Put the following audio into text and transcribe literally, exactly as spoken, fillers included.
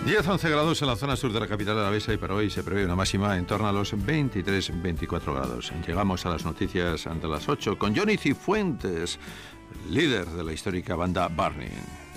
diez a once grados en la zona sur de la capital alavesa y para hoy se prevé una máxima en torno a los veintitrés a veinticuatro grados. Llegamos a las noticias ante las ocho con Johnny Cifuentes, líder de la histórica banda Burning.